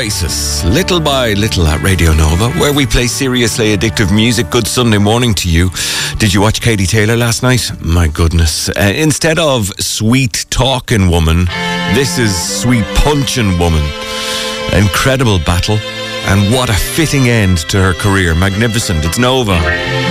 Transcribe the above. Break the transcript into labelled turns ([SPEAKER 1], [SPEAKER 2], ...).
[SPEAKER 1] Oasis, Little by Little at Radio Nova, where we play seriously addictive music. Good Sunday morning to you. Did you watch Katie Taylor last night? My goodness. Instead of Sweet Talking Woman, this is Sweet Punchin' Woman. Incredible battle, and what a fitting end to her career. Magnificent. It's Nova.